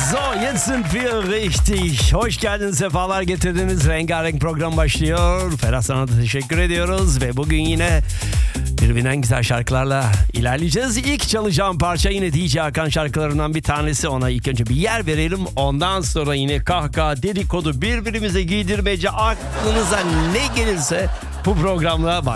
So, jetzt sind wir richtig. Hoş geldiniz, sefalar getirdiniz. Rengarenk program başlıyor. Ferhat sana da teşekkür ediyoruz. Ve bugün yine birbirinden güzel şarkılarla ilerleyeceğiz. İlk çalacağım parça yine DJ Hakan şarkılarından bir tanesi. Ona ilk önce bir yer verelim. Ondan sonra yine kahkaha, dedikodu, birbirimize giydirmece, aklınıza ne gelirse bu programla başlayalım.